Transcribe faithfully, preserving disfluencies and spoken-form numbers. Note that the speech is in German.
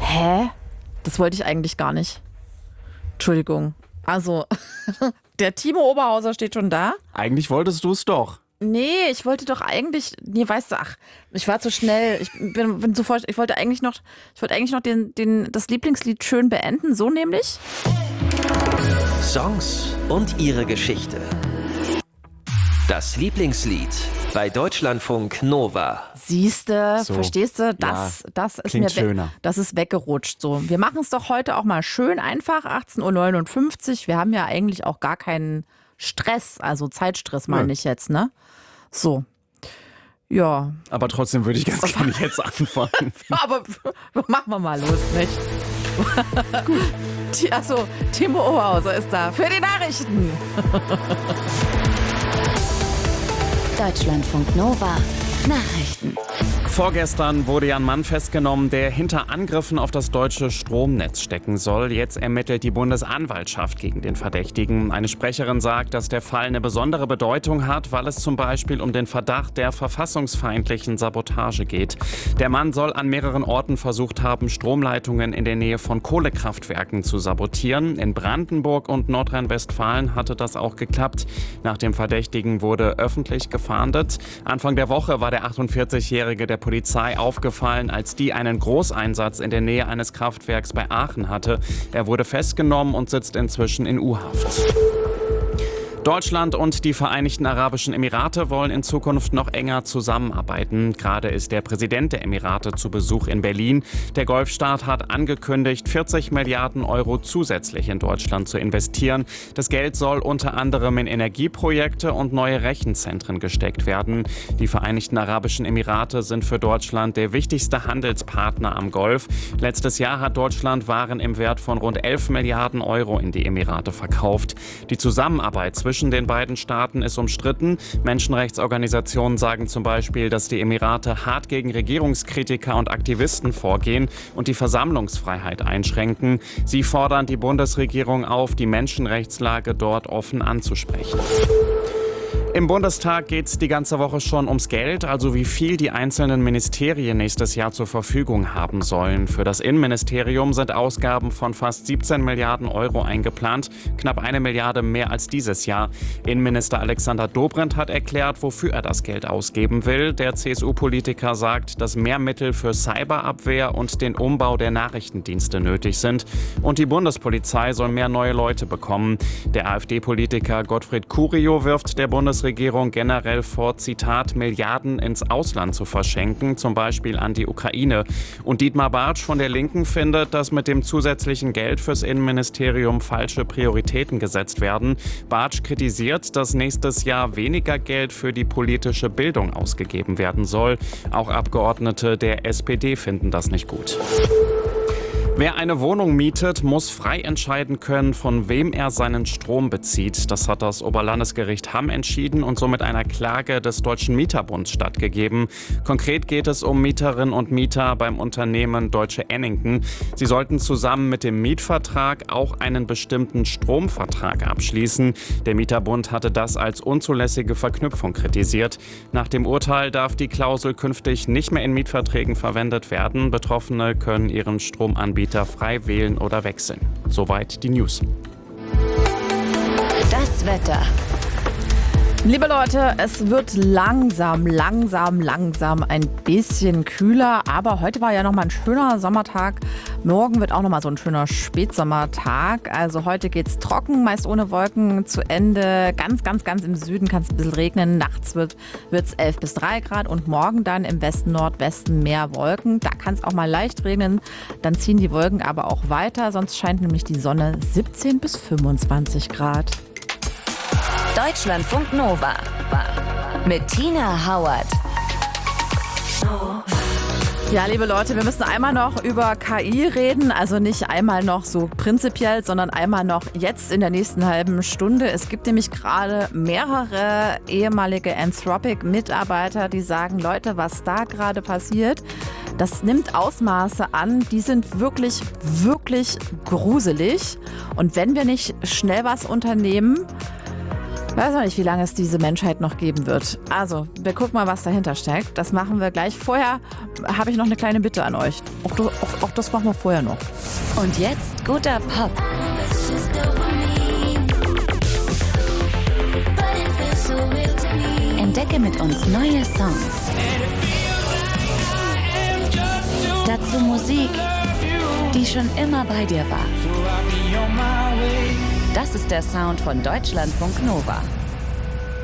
Hä? Das wollte ich eigentlich gar nicht. Entschuldigung. Also, der Timo Oberhauser steht schon da. Eigentlich wolltest du es doch. Nee, ich wollte doch eigentlich, nee, weißt du, ach, ich war zu schnell. Ich bin, bin sofort, ich wollte eigentlich noch, ich wollte eigentlich noch den, den, das Lieblingslied schön beenden, so nämlich. Songs und ihre Geschichte. Das Lieblingslied bei Deutschlandfunk Nova. Siehste, So. verstehst du, das, Ja, das ist klingt mir we- schöner. das ist weggerutscht. So, wir machen es doch heute auch mal schön einfach, achtzehn Uhr neunundfünfzig. Wir haben ja eigentlich auch gar keinen Stress, also Zeitstress meine Nö. ich jetzt, ne? So. Ja, Aber trotzdem würde ich ganz gerne jetzt anfangen. aber machen wir mal los, nicht? Gut. Achso, Timo Oberhauser ist da für die Nachrichten. Deutschlandfunk Nova Nachrichten. Vorgestern wurde ja ein Mann festgenommen, der hinter Angriffen auf das deutsche Stromnetz stecken soll. Jetzt ermittelt die Bundesanwaltschaft gegen den Verdächtigen. Eine Sprecherin sagt, dass der Fall eine besondere Bedeutung hat, weil es zum Beispiel um den Verdacht der verfassungsfeindlichen Sabotage geht. Der Mann soll an mehreren Orten versucht haben, Stromleitungen in der Nähe von Kohlekraftwerken zu sabotieren. In Brandenburg und Nordrhein-Westfalen hatte das auch geklappt. Nach dem Verdächtigen wurde öffentlich gefahndet. Anfang der Woche war der achtundvierzigjährige der Polizei aufgefallen, als die einen Großeinsatz in der Nähe eines Kraftwerks bei Aachen hatte. Er wurde festgenommen und sitzt inzwischen in U-Haft. Deutschland und die Vereinigten Arabischen Emirate wollen in Zukunft noch enger zusammenarbeiten. Gerade ist der Präsident der Emirate zu Besuch in Berlin. Der Golfstaat hat angekündigt, vierzig Milliarden Euro zusätzlich in Deutschland zu investieren. Das Geld soll unter anderem in Energieprojekte und neue Rechenzentren gesteckt werden. Die Vereinigten Arabischen Emirate sind für Deutschland der wichtigste Handelspartner am Golf. Letztes Jahr hat Deutschland Waren im Wert von rund elf Milliarden Euro in die Emirate verkauft. Die Zusammenarbeit zwischen Zwischen den beiden Staaten ist umstritten. Menschenrechtsorganisationen sagen zum Beispiel, dass die Emirate hart gegen Regierungskritiker und Aktivisten vorgehen und die Versammlungsfreiheit einschränken. Sie fordern die Bundesregierung auf, die Menschenrechtslage dort offen anzusprechen. Im Bundestag geht es die ganze Woche schon ums Geld, also wie viel die einzelnen Ministerien nächstes Jahr zur Verfügung haben sollen. Für das Innenministerium sind Ausgaben von fast siebzehn Milliarden Euro eingeplant, knapp eine Milliarde mehr als dieses Jahr. Innenminister Alexander Dobrindt hat erklärt, wofür er das Geld ausgeben will. Der C S U-Politiker sagt, dass mehr Mittel für Cyberabwehr und den Umbau der Nachrichtendienste nötig sind. Und die Bundespolizei soll mehr neue Leute bekommen. Der AfD-Politiker Gottfried Curio wirft der Bundesregierung generell vor, Zitat, Milliarden ins Ausland zu verschenken, zum Beispiel an die Ukraine. Und Dietmar Bartsch von der Linken findet, dass mit dem zusätzlichen Geld fürs Innenministerium falsche Prioritäten gesetzt werden. Bartsch kritisiert, dass nächstes Jahr weniger Geld für die politische Bildung ausgegeben werden soll. Auch Abgeordnete der S P D finden das nicht gut. Wer eine Wohnung mietet, muss frei entscheiden können, von wem er seinen Strom bezieht. Das hat das Oberlandesgericht Hamm entschieden und somit einer Klage des Deutschen Mieterbunds stattgegeben. Konkret geht es um Mieterinnen und Mieter beim Unternehmen Deutsche Ennington. Sie sollten zusammen mit dem Mietvertrag auch einen bestimmten Stromvertrag abschließen. Der Mieterbund hatte das als unzulässige Verknüpfung kritisiert. Nach dem Urteil darf die Klausel künftig nicht mehr in Mietverträgen verwendet werden. Betroffene können ihren Stromanbieter frei wählen oder wechseln. Soweit die News. Das Wetter. Liebe Leute, es wird langsam, langsam, langsam ein bisschen kühler, aber heute war ja nochmal ein schöner Sommertag. Morgen wird auch nochmal so ein schöner Spätsommertag. Also heute geht's trocken, meist ohne Wolken zu Ende. Ganz, ganz, ganz im Süden kann es ein bisschen regnen. Nachts wird es elf bis drei Grad und morgen dann im Westen, Nordwesten mehr Wolken. Da kann es auch mal leicht regnen. Dann ziehen die Wolken aber auch weiter, sonst scheint nämlich die Sonne siebzehn bis fünfundzwanzig Grad. Deutschlandfunk Nova mit Tina Hauert. Ja, liebe Leute, wir müssen einmal noch über K I reden. Also nicht einmal noch so prinzipiell, sondern einmal noch jetzt in der nächsten halben Stunde. Es gibt nämlich gerade mehrere ehemalige Anthropic-Mitarbeiter, die sagen, Leute, was da gerade passiert, das nimmt Ausmaße an, die sind wirklich, wirklich gruselig. Und wenn wir nicht schnell was unternehmen, weiß noch nicht, wie lange es diese Menschheit noch geben wird. Also, wir gucken mal, was dahinter steckt. Das machen wir gleich. Vorher habe ich noch eine kleine Bitte an euch. Auch, auch, auch das machen wir vorher noch. Und jetzt guter Pop. Entdecke mit uns neue Songs. Dazu Musik, die schon immer bei dir war. Das ist der Sound von Deutschlandfunk Nova.